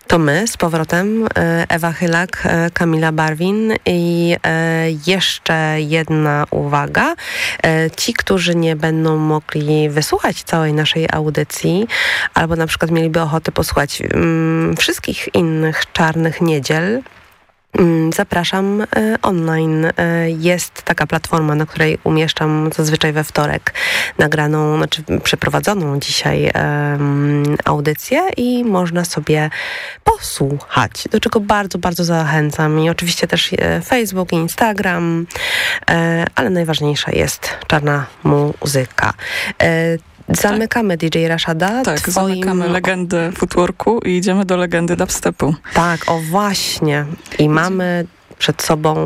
To my z powrotem, Ewa Chylak, Kamila Barwin i jeszcze jedna uwaga. Ci, którzy nie będą mogli wysłuchać całej naszej audycji albo na przykład mieliby ochotę posłuchać wszystkich innych Czarnych Niedziel, zapraszam online. Jest taka platforma, na której umieszczam zazwyczaj we wtorek nagraną, przeprowadzoną dzisiaj audycję i można sobie posłuchać, do czego bardzo, bardzo zachęcam. I oczywiście też Facebook, Instagram, ale najważniejsza jest czarna muzyka. Zamykamy DJ Rashada. Tak, zamykamy legendę footworku i idziemy do legendy dubstepu. Tak, o właśnie. I mamy przed sobą